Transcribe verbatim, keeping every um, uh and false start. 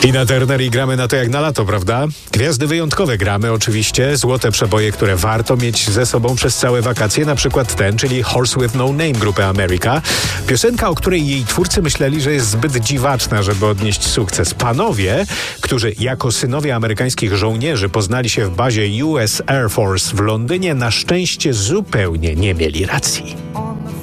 Tina Turner i gramy na to jak na lato, prawda? Gwiazdy wyjątkowe gramy oczywiście, złote przeboje, które warto mieć ze sobą przez całe wakacje, na przykład ten, czyli Horse with No Name grupy America. Piosenka, o której jej twórcy myśleli, że jest zbyt dziwaczna, żeby odnieść sukces. Panowie, którzy jako synowie amerykańskich żołnierzy poznali się w bazie U S Air Force w Londynie, na szczęście zupełnie nie mieli racji.